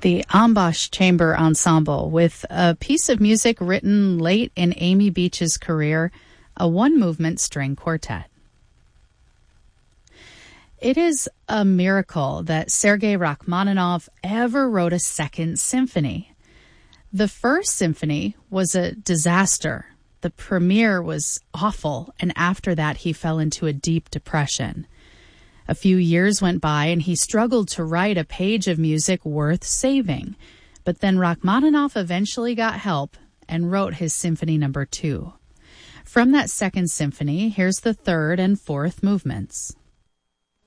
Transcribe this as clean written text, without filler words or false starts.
The Ambash Chamber Ensemble, with a piece of music written late in Amy Beach's career, a one-movement string quartet. It is a miracle that Sergei Rachmaninoff ever wrote a second symphony. The first symphony was a disaster. The premiere was awful, and after that he fell into a deep depression. A few years went by and he struggled to write a page of music worth saving. But then Rachmaninoff eventually got help and wrote his Symphony No. 2. From that second symphony, here's the third and fourth movements.